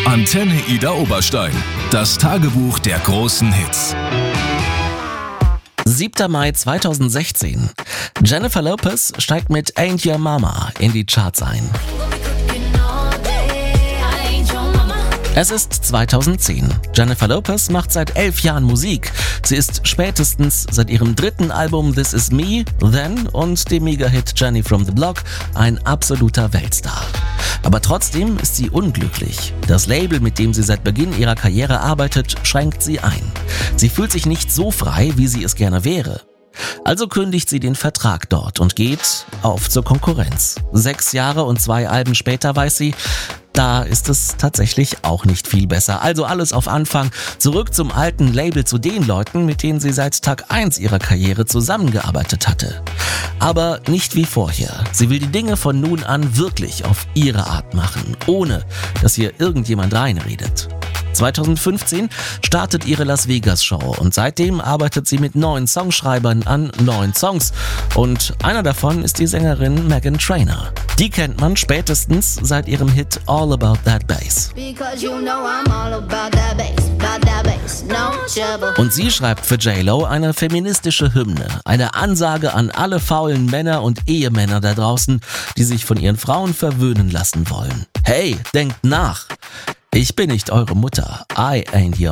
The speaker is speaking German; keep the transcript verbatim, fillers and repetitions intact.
Antenne Ida Oberstein. Das Tagebuch der großen Hits. siebter Mai zweitausendsechzehn. Jennifer Lopez steigt mit Ain't Your Mama in die Charts ein. Es ist zweitausendzehn. Jennifer Lopez macht seit elf Jahren Musik. Sie ist spätestens seit ihrem dritten Album This Is Me, Then und dem Mega-Hit Jenny from the Block ein absoluter Weltstar. Aber trotzdem ist sie unglücklich. Das Label, mit dem sie seit Beginn ihrer Karriere arbeitet, schränkt sie ein. Sie fühlt sich nicht so frei, wie sie es gerne wäre. Also kündigt sie den Vertrag dort und geht auf zur Konkurrenz. Sechs Jahre und zwei Alben später weiß sie, da ist es tatsächlich auch nicht viel besser. Also alles auf Anfang, zurück zum alten Label, zu den Leuten, mit denen sie seit Tag eins ihrer Karriere zusammengearbeitet hatte. Aber nicht wie vorher. Sie will die Dinge von nun an wirklich auf ihre Art machen, ohne dass hier irgendjemand reinredet. zweitausendfünfzehn startet ihre Las Vegas Show und seitdem arbeitet sie mit neun Songschreibern an neun Songs und einer davon ist die Sängerin Meghan Trainor. Die kennt man spätestens seit ihrem Hit All About That Bass. Und sie schreibt für J-Lo eine feministische Hymne, eine Ansage an alle faulen Männer und Ehemänner da draußen, die sich von ihren Frauen verwöhnen lassen wollen. Hey, denkt nach! Ich bin nicht eure Mutter. I ain't your